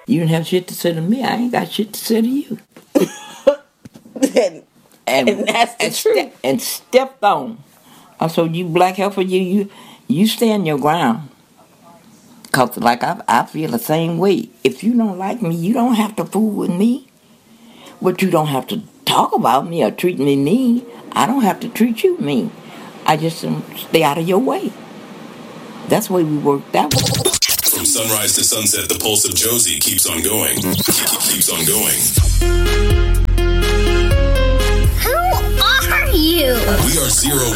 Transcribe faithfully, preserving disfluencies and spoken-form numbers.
You didn't have shit to say to me. I ain't got shit to say to you. and, and, and that's the and truth. Ste- and stepped on. I said, you black heifer, you you you stand your ground. Cause like I I feel the same way. If you don't like me, you don't have to fool with me. But you don't have to talk about me or treat me mean. I don't have to treat you mean. I just um, stay out of your way. That's the way we worked out. From sunrise to sunset, the pulse of Josie keeps on going. Keeps on going. Who are you? We are Zero